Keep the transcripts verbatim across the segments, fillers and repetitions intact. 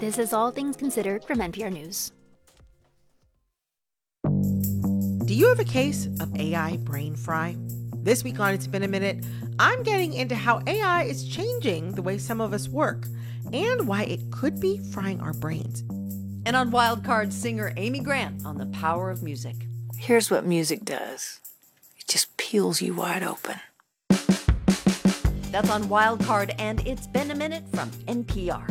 This is All Things Considered from N P R News. Do you have a case of A I brain fry? This week on It's Been a Minute, I'm getting into how A I is changing the way some of us work and why it could be frying our brains. And on Wildcard, singer Amy Grant on the power of music. Here's what music does. It just peels you wide open. That's on Wildcard, and It's Been a Minute from N P R.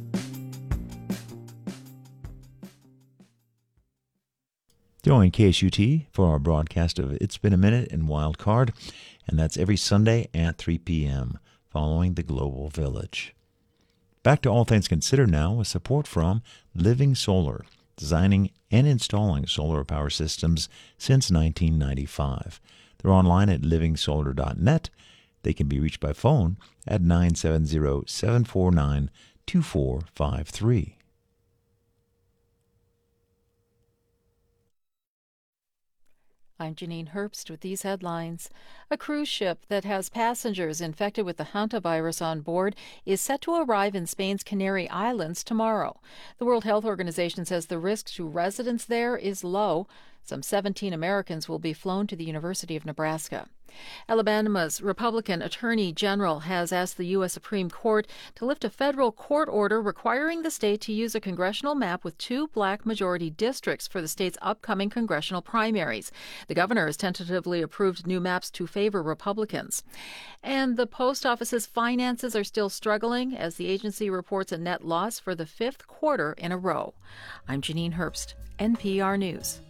Join K S U T for our broadcast of It's Been a Minute and Wildcard, and that's every Sunday at three p.m. following the Global Village. Back to All Things Considered now with support from Living Solar, designing and installing solar power systems since nineteen ninety-five. They're online at living solar dot net. They can be reached by phone at nine seven zero, seven four nine, two four five three. I'm Janine Herbst with these headlines. A cruise ship that has passengers infected with the hantavirus on board is set to arrive in Spain's Canary Islands tomorrow. The World Health Organization says the risk to residents there is low. Some seventeen Americans will be flown to the University of Nebraska. Alabama's Republican Attorney General has asked the U S Supreme Court to lift a federal court order requiring the state to use a congressional map with two black majority districts for the state's upcoming congressional primaries. The governor has tentatively approved new maps to favor Republicans. And the post office's finances are still struggling as the agency reports a net loss for the fifth quarter in a row. I'm Janine Herbst, N P R News.